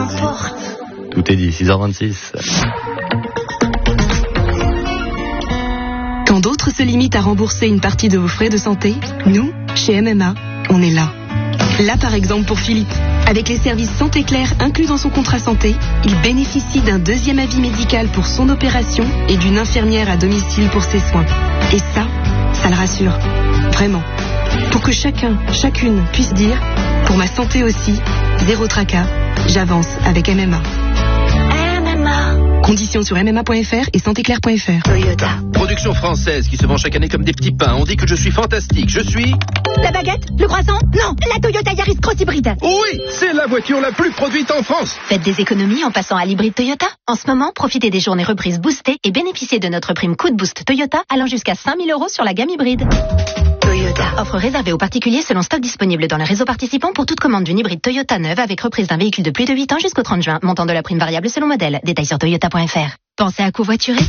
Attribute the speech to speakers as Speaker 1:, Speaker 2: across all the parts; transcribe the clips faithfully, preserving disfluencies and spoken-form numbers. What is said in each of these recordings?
Speaker 1: dit. Tout est dit, six heures vingt-six.
Speaker 2: Quand d'autres se limitent à rembourser une partie de vos frais de santé, nous, chez M M A, on est là. Là, par exemple, pour Philippe. Avec les services Santé Claire inclus dans son contrat santé, il bénéficie d'un deuxième avis médical pour son opération et d'une infirmière à domicile pour ses soins. Et ça, ça le rassure. Vraiment. Pour que chacun, chacune puisse dire, pour ma santé aussi, zéro tracas, j'avance avec M M A. M M A. Conditions sur m m a point f r et santé claire point f r.
Speaker 3: Toyota. Production française qui se vend chaque année comme des petits pains. On dit que je suis fantastique. Je suis...
Speaker 4: La baguette? Le croissant? Non, la Toyota Yaris Cross Hybride.
Speaker 3: Oui, c'est la voiture la plus produite en France.
Speaker 4: Faites des économies en passant à l'hybride Toyota. En ce moment, profitez des journées reprises boostées et bénéficiez de notre prime coup de boost Toyota allant jusqu'à cinq mille euros sur la gamme hybride. Toyota. Offre réservée aux particuliers selon stock disponible dans le réseau participant pour toute commande d'une hybride Toyota neuve avec reprise d'un véhicule de plus de huit ans jusqu'au trente juin. Montant de la prime variable selon modèle. Détails sur toyota point f r. Pensez à covoiturer?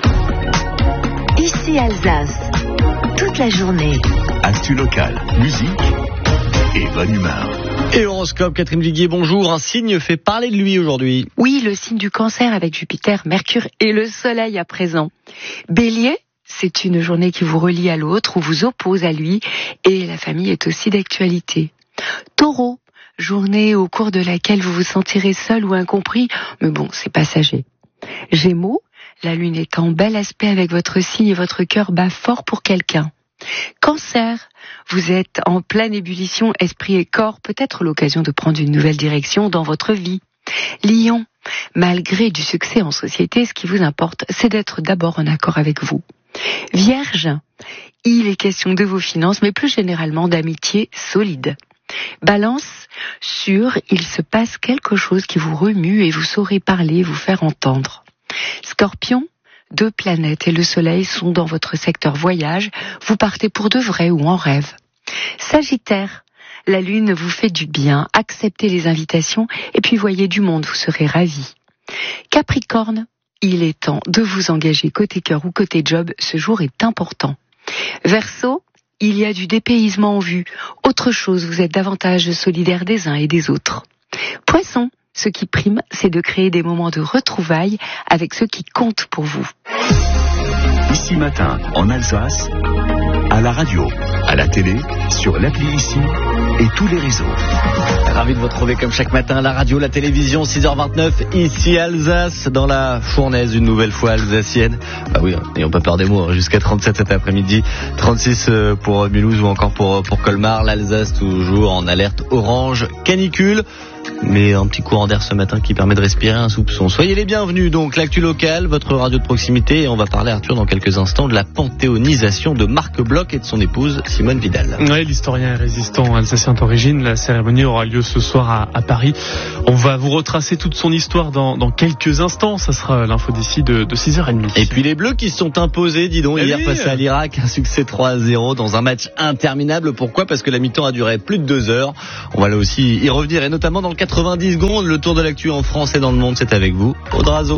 Speaker 4: Ici Alsace. Toute la journée.
Speaker 5: Actu locale, musique et bonne humeur.
Speaker 1: Et l'horoscope, Catherine Viguier, bonjour. Un signe fait parler de lui aujourd'hui.
Speaker 6: Oui, le signe du Cancer avec Jupiter, Mercure et le Soleil à présent. Bélier, c'est une journée qui vous relie à l'autre ou vous oppose à lui et la famille est aussi d'actualité. Taureau, journée au cours de laquelle vous vous sentirez seul ou incompris, mais bon, c'est passager. Gémeaux, la lune est en bel aspect avec votre signe et votre cœur bat fort pour quelqu'un. Cancer, vous êtes en pleine ébullition, esprit et corps, peut-être l'occasion de prendre une nouvelle direction dans votre vie. Lion, malgré du succès en société, ce qui vous importe, c'est d'être d'abord en accord avec vous. Vierge, il est question de vos finances, mais plus généralement d'amitié solide. Balance, sûr, il se passe quelque chose qui vous remue et vous saurez parler, vous faire entendre. Scorpion, deux planètes et le soleil sont dans votre secteur voyage, vous partez pour de vrai ou en rêve. Sagittaire, la lune vous fait du bien, acceptez les invitations et puis voyez du monde, vous serez ravis. Capricorne, il est temps de vous engager côté cœur ou côté job, ce jour est important. Verseau, il y a du dépaysement en vue, autre chose, vous êtes davantage solidaire des uns et des autres. Poisson, ce qui prime, c'est de créer des moments de retrouvailles avec ceux qui comptent pour vous.
Speaker 5: Ici Matin, en Alsace, à la radio, à la télé, sur l'appli Ici et tous les réseaux.
Speaker 1: Ravi de vous retrouver comme chaque matin à la radio, la télévision, six heures vingt-neuf, ici Alsace, dans la fournaise, une nouvelle fois alsacienne. Bah oui, n'ayons pas peur des mots, jusqu'à trente-sept cet après-midi, trente-six pour Mulhouse ou encore pour, pour Colmar. L'Alsace toujours en alerte orange canicule. Mais un petit courant d'air ce matin qui permet de respirer un soupçon. Soyez les bienvenus, donc l'actu locale, votre radio de proximité, et on va parler, Arthur, dans quelques instants de la panthéonisation de Marc Bloch et de son épouse Simone Vidal.
Speaker 7: Oui, l'historien et résistant alsacien d'origine, la cérémonie aura lieu ce soir à, à Paris. On va vous retracer toute son histoire dans, dans quelques instants, ça sera l'info d'ici de, de six heures trente.
Speaker 1: Et puis les Bleus qui se sont imposés, dis donc,
Speaker 7: et
Speaker 1: hier
Speaker 7: oui.
Speaker 1: face à l'Irak, un succès trois à zéro dans un match interminable. Pourquoi ? Parce que la mi-temps a duré plus de deux heures. On va là aussi y revenir, et notamment dans le quatre-vingt-dix secondes, le tour de l'actu en France et dans le monde, c'est avec vous, Aude Razo.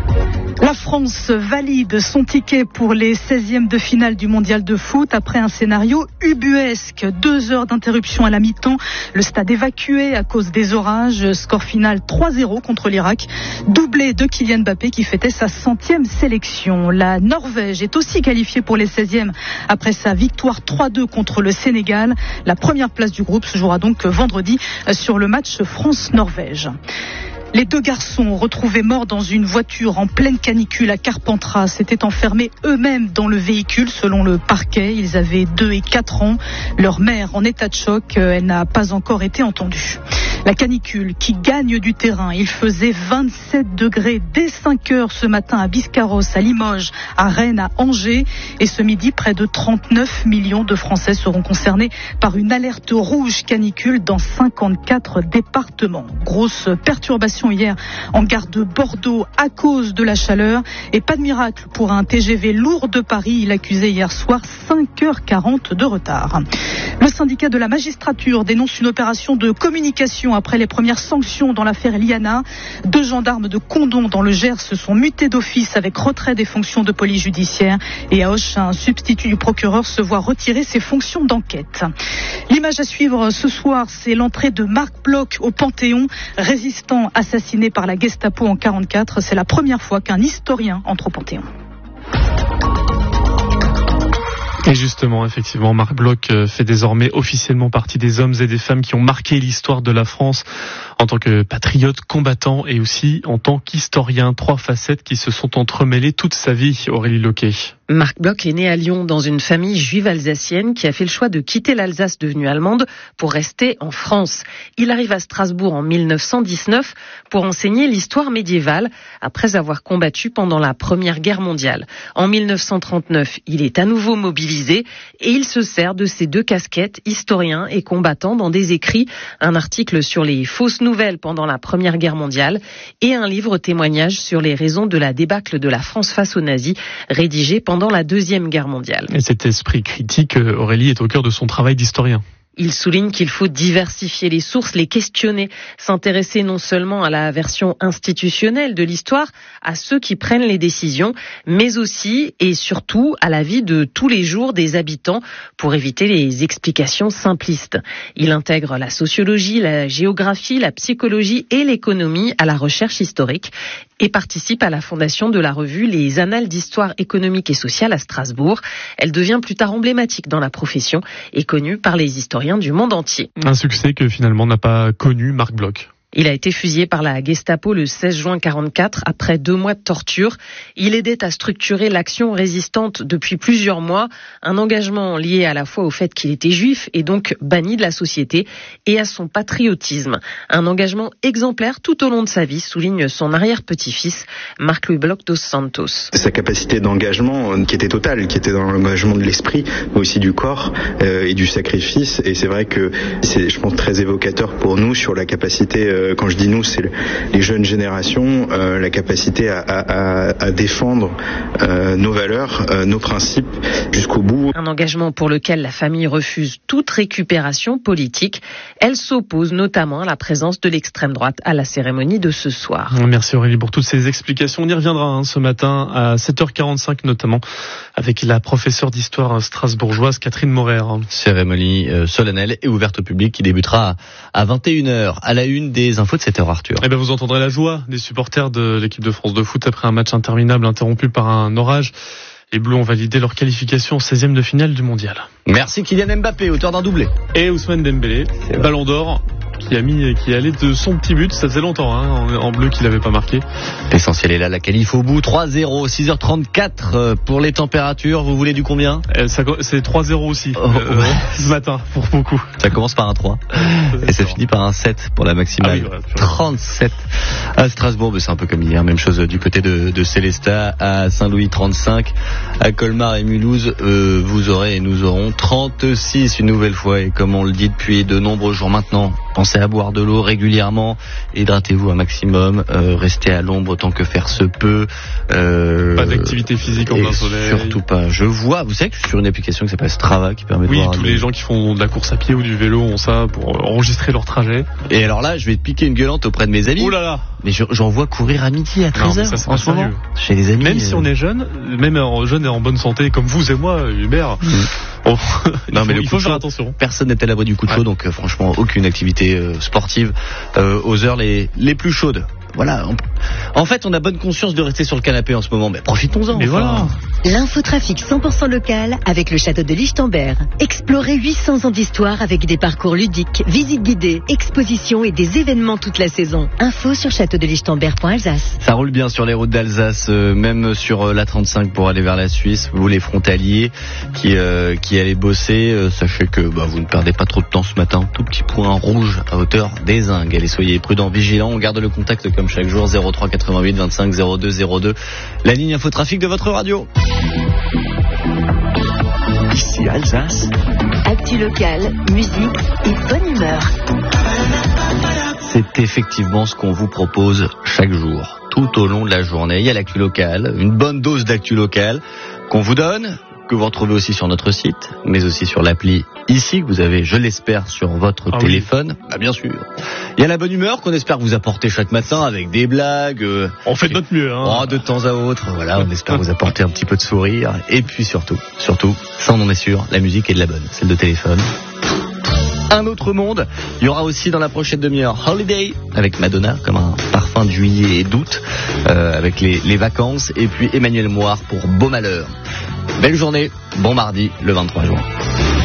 Speaker 8: La France valide son ticket pour les seizièmes de finale du mondial de foot après un scénario ubuesque. Deux heures d'interruption à la mi-temps, le stade évacué à cause des orages. Score final trois zéro contre l'Irak. Doublé de Kylian Mbappé qui fêtait sa centième sélection. La Norvège est aussi qualifiée pour les seizièmes après sa victoire trois deux contre le Sénégal. La première place du groupe se jouera donc vendredi sur le match France-Norvège. Les deux garçons retrouvés morts dans une voiture en pleine canicule à Carpentras s'étaient enfermés eux-mêmes dans le véhicule selon le parquet. Ils avaient deux et quatre ans. Leur mère en état de choc, elle n'a pas encore été entendue. La canicule qui gagne du terrain. Il faisait vingt-sept degrés dès cinq heures ce matin à Biscarrosse, à Limoges, à Rennes, à Angers. Et ce midi, près de trente-neuf millions de Français seront concernés par une alerte rouge canicule dans cinquante-quatre départements. Grosse perturbation hier en gare de Bordeaux à cause de la chaleur. Et pas de miracle pour un T G V lourd de Paris. Il accusait hier soir cinq heures quarante de retard. Le syndicat de la magistrature dénonce une opération de communication pression après les premières sanctions dans l'affaire Liana. Deux gendarmes de Condom dans le Gers se sont mutés d'office avec retrait des fonctions de police judiciaire. Et à Auch, un substitut du procureur se voit retirer ses fonctions d'enquête. L'image à suivre ce soir, c'est l'entrée de Marc Bloch au Panthéon, résistant assassiné par la Gestapo en quarante-quatre. C'est la première fois qu'un historien entre au Panthéon.
Speaker 7: Et justement, effectivement, Marc Bloch fait désormais officiellement partie des hommes et des femmes qui ont marqué l'histoire de la France en tant que patriote, combattant et aussi en tant qu'historien. Trois facettes qui se sont entremêlées toute sa vie, Aurélie Loquet.
Speaker 9: Marc Bloch est né à Lyon dans une famille juive alsacienne qui a fait le choix de quitter l'Alsace devenue allemande pour rester en France. Il arrive à Strasbourg en mille neuf cent dix-neuf pour enseigner l'histoire médiévale après avoir combattu pendant la Première Guerre mondiale. En mille neuf cent trente-neuf, il est à nouveau mobilisé et il se sert de ses deux casquettes, historien et combattant, dans des écrits, un article sur les fausses nouvelles pendant la Première Guerre mondiale et un livre témoignage sur les raisons de la débâcle de la France face aux nazis, rédigé pendant la Deuxième Guerre mondiale.
Speaker 7: Et cet esprit critique, Aurélie, est au cœur de son travail d'historien.
Speaker 9: Il souligne qu'il faut diversifier les sources, les questionner, s'intéresser non seulement à la version institutionnelle de l'histoire, à ceux qui prennent les décisions, mais aussi et surtout à la vie de tous les jours des habitants pour éviter les explications simplistes. Il intègre la sociologie, la géographie, la psychologie et l'économie à la recherche historique et participe à la fondation de la revue Les Annales d'histoire économique et sociale à Strasbourg. Elle devient plus tard emblématique dans la profession et connue par les historiens du monde entier.
Speaker 7: Un succès que finalement n'a pas connu Marc Bloch.
Speaker 9: Il a été fusillé par la Gestapo le seize juin quarante-quatre après deux mois de torture. Il aidait à structurer l'action résistante depuis plusieurs mois, un engagement lié à la fois au fait qu'il était juif et donc banni de la société et à son patriotisme. Un engagement exemplaire tout au long de sa vie, souligne son arrière-petit-fils, Marc-Louis Bloch dos Santos.
Speaker 10: Sa capacité d'engagement qui était totale, qui était dans l'engagement de l'esprit, mais aussi du corps euh, et du sacrifice. Et c'est vrai que c'est, je pense, très évocateur pour nous sur la capacité euh, quand je dis nous, c'est les jeunes générations, euh, la capacité à, à, à défendre euh, nos valeurs, euh, nos principes jusqu'au bout.
Speaker 9: Un engagement pour lequel la famille refuse toute récupération politique. Elle s'oppose notamment à la présence de l'extrême droite à la cérémonie de ce soir.
Speaker 7: Merci Aurélie pour toutes ces explications. On y reviendra hein, ce matin à sept heures quarante-cinq notamment avec la professeure d'histoire strasbourgeoise Catherine Morer.
Speaker 1: Cérémonie euh, solennelle et ouverte au public qui débutera à vingt et une heures. À la une des infos de sept heures, Arthur.
Speaker 7: Eh ben, vous entendrez la joie des supporters de l'équipe de France de foot après un match interminable interrompu par un orage. Les Bleus ont validé leur qualification au seizième de finale du mondial.
Speaker 1: Merci Kylian Mbappé, auteur d'un doublé.
Speaker 7: Et Ousmane Dembélé, ballon d'or, qui a mis, qui allait de son petit but. Ça faisait longtemps, hein, en, en bleu qu'il n'avait pas marqué.
Speaker 1: L'essentiel est là, la qualif au bout. trois zéro, six heures trente-quatre pour les températures. Vous voulez du combien?
Speaker 7: euh, ça, C'est trois zéro aussi,
Speaker 1: oh,
Speaker 7: euh,
Speaker 1: ouais.
Speaker 7: ce matin, pour beaucoup.
Speaker 1: Ça commence par un trois. Ça et ça finit par un sept pour la maximale. Ah oui, ouais, trente-sept à Strasbourg. Mais c'est un peu comme hier. Même chose du côté de, de Célestat à Saint-Louis, trente-cinq. À Colmar et Mulhouse, euh, vous aurez et nous aurons trente-six une nouvelle fois. Et comme on le dit depuis de nombreux jours maintenant, pensez à boire de l'eau régulièrement, hydratez-vous un maximum, euh, restez à l'ombre autant que faire se peut. Euh,
Speaker 7: pas d'activité physique en plein soleil.
Speaker 1: Surtout pas. Je vois, vous savez que je suis sur une application qui s'appelle Strava qui permet de
Speaker 7: oui,
Speaker 1: voir...
Speaker 7: Oui, tous les gens qui font de la course à pied ou du vélo ont ça pour enregistrer leur trajet.
Speaker 1: Et alors là, je vais te piquer une gueulante auprès de mes amis.
Speaker 7: Oh là là.
Speaker 1: Mais j'en vois courir à midi, à treize heures, en ce moment, chez les amis.
Speaker 7: Même si on est jeune, même jeune et en bonne santé, comme vous et moi, Hubert, mmh. on... il non, mais faut, il faut faire attention.
Speaker 1: Personne n'est à l'abri du coup de chaud, ouais. donc euh, franchement, aucune activité euh, sportive euh, aux heures les, les plus chaudes. Voilà. En fait, on a bonne conscience de rester sur le canapé en ce moment, mais profitons-en.
Speaker 7: Mais
Speaker 1: enfin.
Speaker 7: voilà.
Speaker 11: L'infotrafic cent pour cent local avec le château de Lichtenberg. Explorez huit cents ans d'histoire avec des parcours ludiques, visites guidées, expositions et des événements toute la saison. Info sur château de lichtenberg point alsace.
Speaker 1: Ça roule bien sur les routes d'Alsace, euh, même sur euh, la trente-cinq pour aller vers la Suisse. Vous les frontaliers qui euh, qui allez bosser, euh, sachez que bah, vous ne perdez pas trop de temps ce matin. Tout petit point rouge à hauteur des Ingues. Allez, soyez prudents, vigilants. On garde le contact comme chaque jour, zéro trois quatre-vingt-huit vingt-cinq zéro deux zéro deux, la ligne infotrafic de votre radio.
Speaker 5: Ici Alsace.
Speaker 11: Actu locale, musique et bonne humeur.
Speaker 1: C'est effectivement ce qu'on vous propose chaque jour, tout au long de la journée. Il y a l'actu locale, une bonne dose d'actu locale qu'on vous donne, que vous retrouvez aussi sur notre site, mais aussi sur l'appli ici, que vous avez, je l'espère, sur votre
Speaker 7: ah
Speaker 1: téléphone.
Speaker 7: Oui.
Speaker 1: Bah, bien sûr. Il y a la bonne humeur qu'on espère vous apporter chaque matin avec des blagues. Euh,
Speaker 7: on fait de notre mieux. Hein.
Speaker 1: Oh, de temps à autre, voilà, on espère vous apporter un petit peu de sourire. Et puis surtout, surtout, ça on en est sûr, la musique est de la bonne, celle de téléphone. Un autre monde, il y aura aussi dans la prochaine demi-heure Holiday avec Madonna comme un parfum de juillet et d'août euh, avec les, les vacances, et puis Emmanuel Moir pour Beau Malheur. Belle journée, bon mardi le vingt-trois juin.